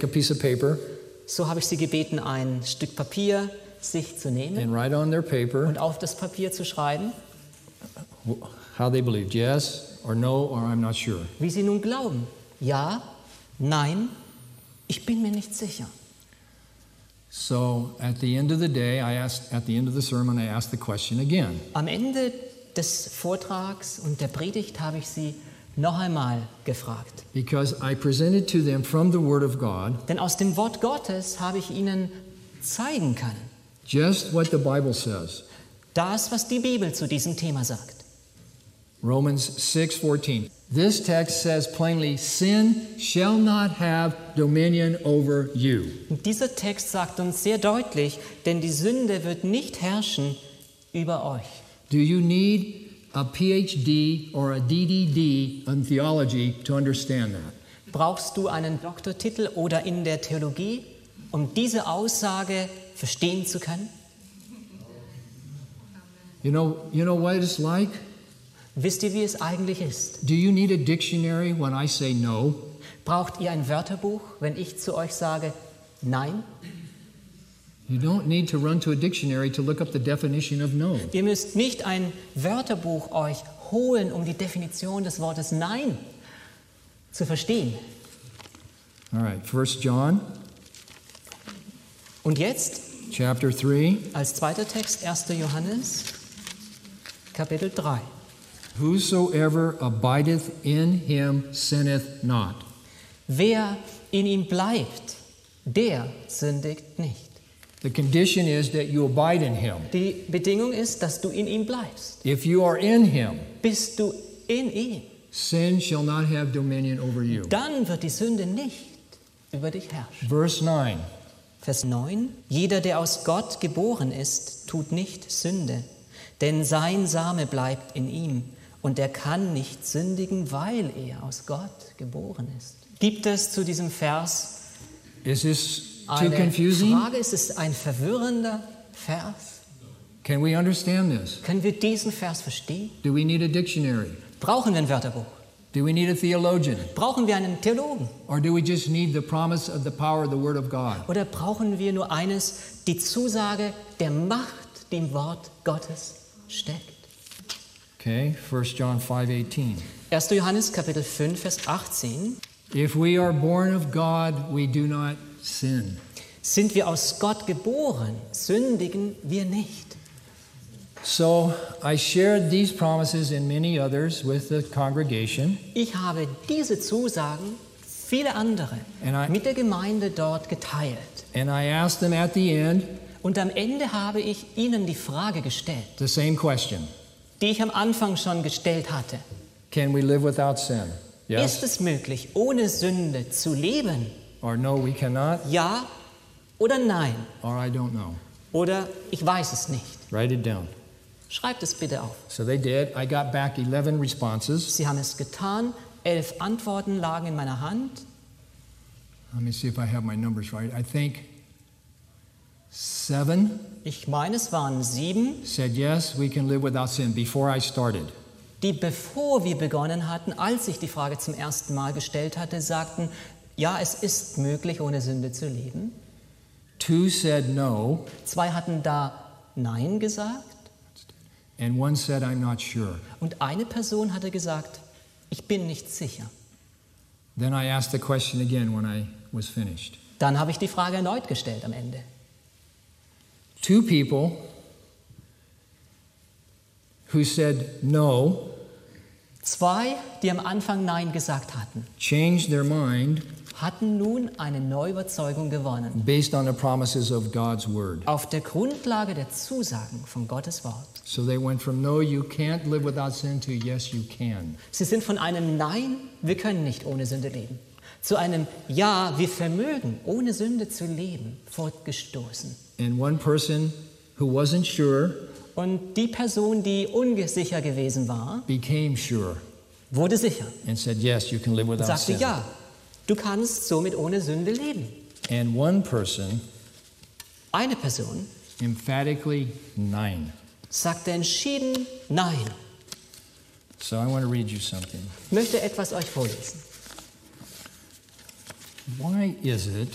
a piece of paper So habe ich sie gebeten, ein Stück Papier sich zu nehmen and write on their paper und auf das Papier zu schreiben, how they believed, yes or no or I'm not sure. wie sie nun glauben. Ja, nein, ich bin mir nicht sicher. So at the end of the day, at the end of the sermon, I asked the question again. Am Ende des Vortrags und der Predigt habe ich sie noch einmal gefragt. Because I presented to them from the Word of God Denn aus dem Wort Gottes habe ich ihnen zeigen können, just what the Bible says. das, was die Bibel zu diesem Thema sagt. Romans 6:14. This text says plainly, sin shall not have dominion over you. Und dieser Text sagt uns sehr deutlich, denn die Sünde wird nicht herrschen über euch. Do you need a PhD or a DDD in theology to understand that? Brauchst du einen Doktortitel oder in der Theologie, um diese Aussage verstehen zu können? You know what it's like? Wisst ihr, wie es eigentlich ist? Do you need a dictionary when I say no? Braucht ihr ein Wörterbuch, wenn ich zu euch sage Nein? You don't need to run to a dictionary to look up the definition of no. Ihr müsst nicht ein Wörterbuch euch holen, um die Definition des Wortes Nein zu verstehen. All right, 1 John Und jetzt chapter 3. als zweiter Text 1. Johannes, Kapitel 3. Whosoever abideth in him sinneth not. Wer in ihm bleibt, der sündigt nicht. The condition is that you abide in him. Die Bedingung ist, dass du in ihm bleibst. If you are in him, Bist du in ihm, sin shall not have dominion over you. dann wird die Sünde nicht über dich herrschen. Verse 9. Vers 9. Jeder, der aus Gott geboren ist, tut nicht Sünde, denn sein Same bleibt in ihm und er kann nicht sündigen, weil er aus Gott geboren ist. Gibt es zu diesem Vers Is this too eine confusing? Frage? Ist es ein verwirrender Vers? Can we understand this? Können wir diesen Vers verstehen? Do we need a dictionary? Brauchen wir ein Wörterbuch? Do we need a theologian? Brauchen wir einen Theologen? Or do we just need the promise of the power of the Word of God? Oder brauchen wir nur eines, die Zusage der Macht, die im Wort Gottes steckt? Okay, 1 John 5:18. 1. Johannes Kapitel 5, Vers 18. If we are born of God, we do not sin. Sind wir aus Gott geboren, sündigen wir nicht. So I shared these promises and many others with the congregation. Ich habe diese Zusagen, viele andere, mit der Gemeinde dort geteilt. And I asked them at the end Und am Ende habe ich ihnen die Frage gestellt, the same question. die ich am Anfang schon gestellt hatte. Can we live without sin? Ist Yes es möglich, ohne Sünde zu leben? or no, we cannot, Ja oder nein? or I don't know. Oder ich weiß es nicht. Write it down. Schreibt es bitte auf. So they did. I got back 11 responses. Sie haben es getan. 11 Antworten lagen in meiner Hand. Let me see if I have my numbers right. I think 7 Ich meine, es waren 7, said yes, we can live without sin before I started. die, bevor wir begonnen hatten, als ich die Frage zum ersten Mal gestellt hatte, sagten, ja, es ist möglich, ohne Sünde zu leben. 2 said no, 2 hatten da Nein gesagt. and 1 said I'm not sure. Und eine Person hatte gesagt, ich bin nicht sicher. Then I asked the question again when I was finished. Dann habe ich die Frage erneut gestellt am Ende. 2 people who said no 2, die am Anfang Nein gesagt hatten, changed their mind hatten nun eine Neuüberzeugung gewonnen. based on the promises of God's word. Auf der Grundlage der Zusagen von Gottes Wort. So they went from no, you can't live without sin to yes, you can. Sie sind von einem Nein, wir können nicht ohne Sünde leben, zu einem Ja, wir vermögen, ohne Sünde zu leben, fortgestoßen. And one person who wasn't sure Und die Person, die unsicher gewesen war, became sure wurde sicher and said, yes, you can live und without sagte, sin. ja, du kannst somit ohne Sünde leben. And one person Eine Person emphatically nein. sagte entschieden Nein. So I want to read you something. Ich möchte etwas euch vorlesen. Why is it